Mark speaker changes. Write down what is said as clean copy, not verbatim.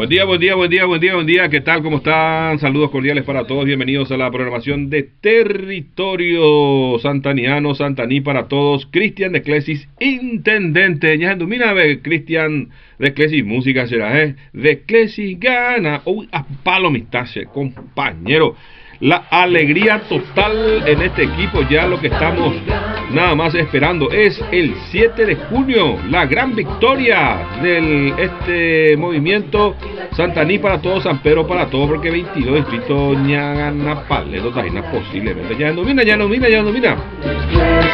Speaker 1: día, buen día, buen día, buen día, buen día. ¿Qué tal? ¿Cómo están? Saludos cordiales para todos. Bienvenidos a la programación de Territorio Santaniano, Santaní para todos. Cristian de Clesis, intendente. Ya domina, Cristian de Clesis, música será, de Clesis gana. Uy, a palo mistache, compañero. La alegría total en este equipo, ya lo que estamos nada más esperando es el 7 de junio, la gran victoria del movimiento Santaní para todos, San Pedro para todos, porque 22 distritos ya gana paleto, posiblemente ya domina.